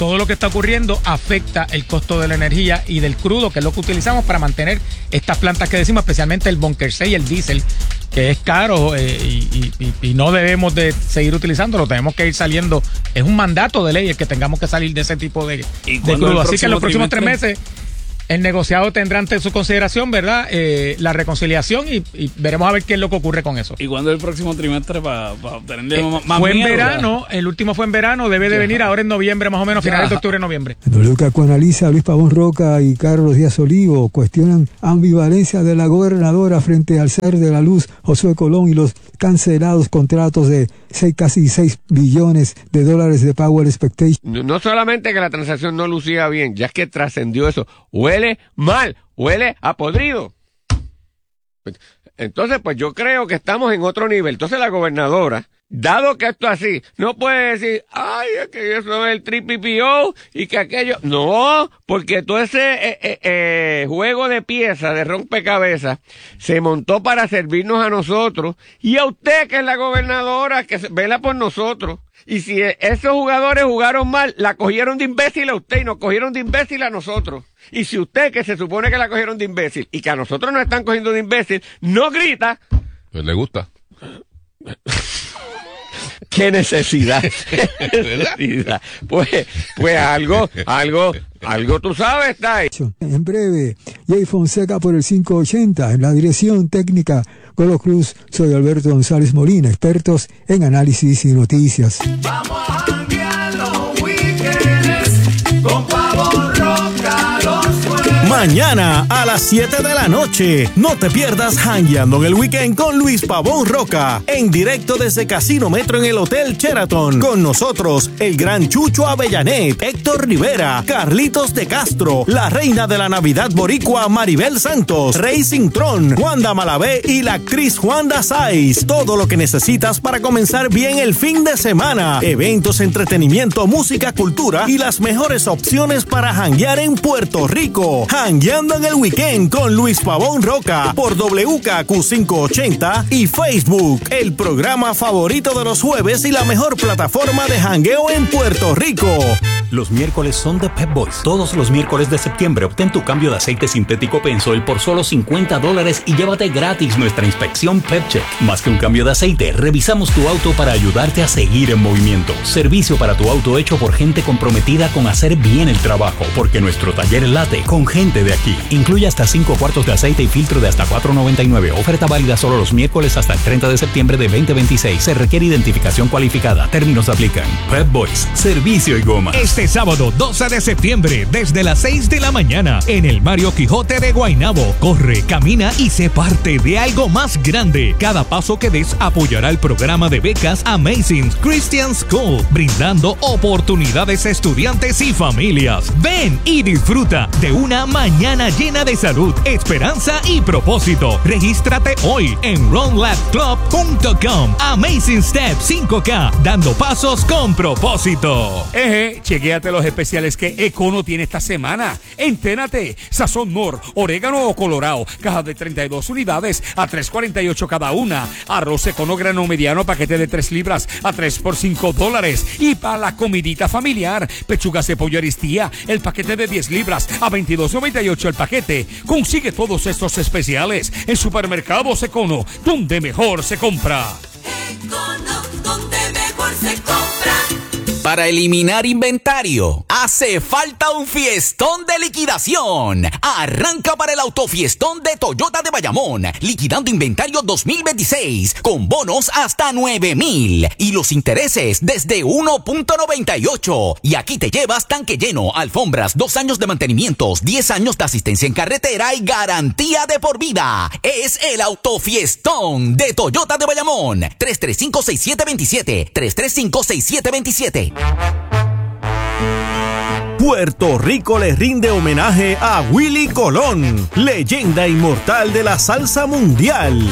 todo lo que está ocurriendo afecta el costo de la energía y del crudo, que es lo que utilizamos para mantener estas plantas que decimos, especialmente el bunker seis y el diésel, que es caro eh, y, y, y no debemos de seguir utilizándolo, tenemos que ir saliendo, es un mandato de ley el que tengamos que salir de ese tipo de, de crudo. Así que en los próximos tres meses el negociado tendrá ante su consideración, ¿verdad?, eh, la reconciliación y, y veremos a ver qué es lo que ocurre con eso. ¿Y cuándo es el próximo trimestre para pa obtener eh, más Fue miedo, en verano, ¿verdad? El último fue en verano, debe de venir ahora en noviembre, más o menos, finales de octubre, noviembre. Lo que analiza Luis Pavón Roca y Carlos Díaz Olivo cuestionan ambivalencia de la gobernadora frente al ser de la luz, Josué Colón, y los cancelados contratos de seis, casi seis billones de dólares de Power Expectation. No, no solamente que la transacción no lucía bien, ya es que trascendió eso. Huele mal, huele a podrido. Entonces, pues yo creo que estamos en otro nivel. Entonces la gobernadora, dado que esto es así, no puede decir, ay, es que eso es el triple P O y que aquello. No, porque todo ese eh, eh, eh, juego de piezas, de rompecabezas, se montó para servirnos a nosotros y a usted, que es la gobernadora, que vela por nosotros. Y si esos jugadores jugaron mal, la cogieron de imbécil a usted y nos cogieron de imbécil a nosotros. Y si usted, que se supone que la cogieron de imbécil y que a nosotros nos están cogiendo de imbécil, no grita, pues le gusta. ¿Qué necesidad? ¿Qué necesidad? Pues, pues algo, algo, algo tú sabes, está ahí. En breve, Jay Fonseca por el quinientos ochenta, en la dirección técnica Golo Cruz. Soy Alberto González Molina, expertos en análisis y noticias. Vamos a janguear los weekends con Pavón Roca los jueves. Mañana a las siete de la noche, no te pierdas Jangueando en el Weekend con Luis Pavón Roca, en directo desde Casino Metro en el Hotel Sheraton. Con nosotros, el gran Chucho Avellanet, Héctor Rivera, Carlitos de Castro, la reina de la Navidad boricua Maribel Santos, Racing Tron, Wanda Malavé y la actriz Juanda Saiz. Todo lo que necesitas para comenzar bien el fin de semana. Eventos, entretenimiento, música, cultura y las mejores opciones para janguear en Puerto Rico. Jangueando en el Weekend con Luis Pavón Roca por W K Q quinientos ochenta y Facebook, el programa favorito de los jueves y la mejor plataforma de jangueo en Puerto Rico. Los miércoles son de Pep Boys. Todos los miércoles de septiembre obtén tu cambio de aceite sintético Pensol por solo cincuenta dólares y llévate gratis nuestra inspección Pep Check. Más que un cambio de aceite, revisamos tu auto para ayudarte a seguir en movimiento. Servicio para tu auto hecho por gente comprometida con hacer bien el trabajo, porque nuestro taller late con gente de aquí. Incluye hasta cinco cuartos de aceite y filtro de hasta cuatro noventa y nueve. Oferta válida solo los miércoles hasta el treinta de septiembre de veinte veintiséis. Se requiere identificación cualificada. Términos aplican. Pep Boys, servicio y goma. Este sábado doce de septiembre, desde las seis de la mañana, en el Mario Quijote de Guaynabo. Corre, camina y sé parte de algo más grande. Cada paso que des apoyará el programa de becas Amazing Christian School, brindando oportunidades a estudiantes y familias. Ven y disfruta de una mañana llena de salud, esperanza y propósito. Regístrate hoy en run lab club punto com. Amazing Step cinco K, dando pasos con propósito. Eje, chequéate los especiales que Econo tiene esta semana. Enténate, Sazón Nor, orégano o colorado, caja de treinta y dos unidades a tres cuarenta y ocho cada una. Arroz Econo grano mediano, paquete de tres libras a tres por cinco dólares. Y para la comidita familiar, pechugas de pollo Aristía, el paquete de diez libras a veintidós noventa y ocho el paquete. Consigue todos estos especiales en Supermercados Econo, donde mejor se compra. Econo, donde mejor se compra. Para eliminar inventario, hace falta un fiestón de liquidación. Arranca para el autofiestón de Toyota de Bayamón, liquidando inventario dos mil veintiséis, con bonos hasta nueve mil y los intereses desde uno punto noventa y ocho. Y aquí te llevas tanque lleno, alfombras, dos años de mantenimientos, diez años de asistencia en carretera y garantía de por vida. Es el autofiestón de Toyota de Bayamón. tres tres cinco, seis siete dos siete, tres tres cinco, seis siete dos siete. Puerto Rico le rinde homenaje a Willie Colón, leyenda inmortal de la salsa mundial.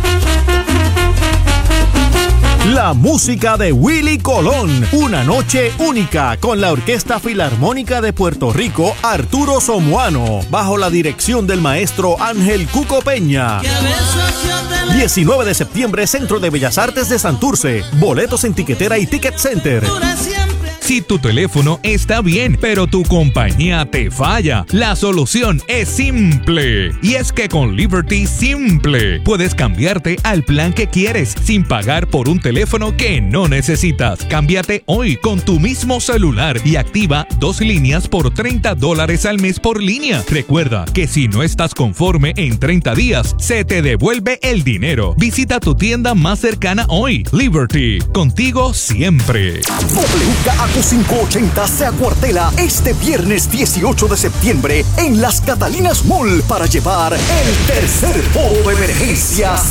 La música de Willie Colón, una noche única con la Orquesta Filarmónica de Puerto Rico Arturo Somoano, bajo la dirección del maestro Ángel Cuco Peña. diecinueve de septiembre, Centro de Bellas Artes de Santurce. Boletos en Tiquetera y Ticket Center. Si tu teléfono está bien, pero tu compañía te falla, la solución es simple. Y es que con Liberty Simple puedes cambiarte al plan que quieres sin pagar por un teléfono que no necesitas. Cámbiate hoy con tu mismo celular y activa dos líneas por treinta dólares al mes por línea. Recuerda que si no estás conforme en treinta días, se te devuelve el dinero. Visita tu tienda más cercana hoy. Liberty, contigo siempre. W K A Q quinientos ochenta se acuartela este viernes dieciocho de septiembre en Las Catalinas Mall para llevar el tercer foro de emergencia